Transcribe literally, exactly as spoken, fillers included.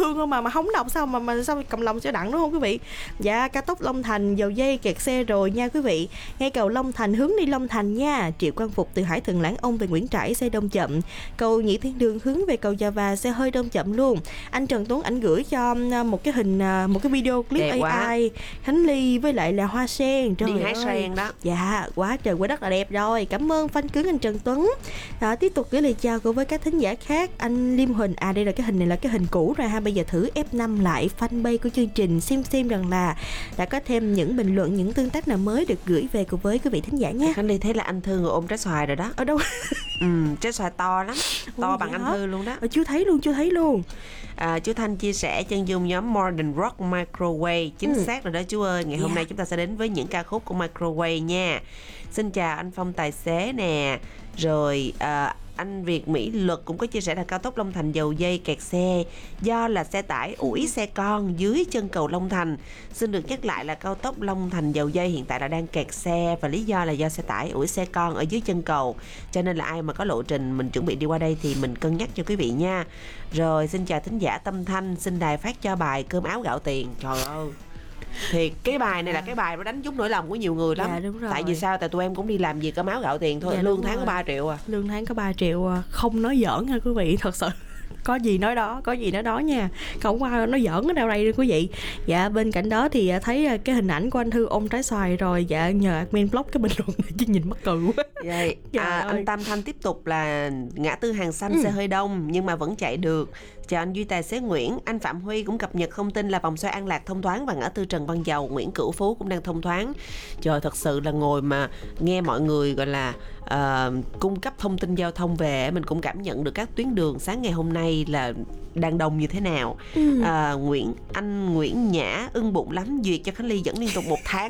thương không mà mà không đọc sao mà mà sao cầm lòng cho đặng, đúng không quý vị? Dạ, cao tốc Long Thành dầu dây kẹt xe rồi nha quý vị. Ngay cầu Long Thành hướng đi Long Thành nha. Triệu Quang Phục từ Hải Thuận Lãng Ông về Nguyễn Trãi xe đông chậm. Cầu Nhị Thiên Đường hướng về cầu Già Và xe hơi đông chậm luôn. Anh Trần Tuấn ảnh gửi cho một cái hình, một cái video clip đẹp a i Khánh Ly với lại là hoa sen. Trời đi hái ơi. sen đó. Dạ, quá trời quá đất là đẹp rồi. Cảm ơn fan cứng anh Trần Tuấn. À, tiếp tục gửi lời chào cùng với các thính giả khác. Anh Liêm Huỳnh, à đây là cái hình này là cái hình cũ rồi ha. Bây giờ thử ép năm lại fanpage của chương trình xem xem rằng là đã có thêm những bình luận, những tương tác nào mới được gửi về cùng với quý vị thính giả nhé. Khánh Ly thấy là anh Thư ngồi ôm trái xoài rồi đó. Ở đâu? Ừ, trái xoài to lắm, to Ủa, bằng anh hả? Thư luôn đó. Ờ, chưa thấy luôn, chưa thấy luôn. À, chú Thanh chia sẻ chân dung nhóm Modern Rock Microwave. Chính Ừ. xác rồi đó chú ơi. Ngày hôm Dạ. nay chúng ta sẽ đến với những ca khúc của Microwave nha. Xin chào anh Phong tài xế nè. Rồi à, anh Việt Mỹ Luật cũng có chia sẻ là cao tốc Long Thành dầu dây kẹt xe do là xe tải ủi xe con dưới chân cầu Long Thành. Xin được nhắc lại là cao tốc Long Thành dầu dây hiện tại là đang kẹt xe, và lý do là do xe tải ủi xe con ở dưới chân cầu. Cho nên là ai mà có lộ trình mình chuẩn bị đi qua đây thì mình cân nhắc cho quý vị nha. Rồi xin chào thính giả Tâm Thanh, xin đài phát cho bài Cơm Áo Gạo Tiền. Trời ơi, thì cái bài này là cái bài nó đánh trúng nỗi lòng của nhiều người lắm. Dạ, đúng rồi. Tại vì sao? Tại tụi em cũng đi làm gì cơm áo gạo tiền thôi. Dạ, lương đúng tháng rồi. có ba triệu à. Lương tháng có ba triệu à. Không nói giỡn nha quý vị, thật sự. Có gì nói đó, có gì nói đó nha. Không qua nói giỡn ở đâu đây quý vị. Dạ, bên cạnh đó thì thấy cái hình ảnh của anh Thư ôm trái xoài rồi. Dạ, nhờ admin block cái bình luận này chứ nhìn mắc cười quá. Vậy Trời à, ơi. anh Tam Thanh tiếp tục là ngã tư Hàng Xanh Ừ. xe hơi đông nhưng mà vẫn chạy được. Chào anh Duy tài xế Nguyễn. Anh Phạm Huy cũng cập nhật thông tin là vòng xoay An Lạc thông thoáng và ngã tư Trần Văn Dầu, Nguyễn Cửu Phú cũng đang thông thoáng. Trời, thật sự là ngồi mà nghe mọi người gọi là uh, cung cấp thông tin giao thông về, mình cũng cảm nhận được các tuyến đường sáng ngày hôm nay là đang đông như thế nào. Ừ. À, Nguyễn anh Nguyễn Nhã ưng bụng lắm, duyệt cho Khánh Ly dẫn liên tục một tháng.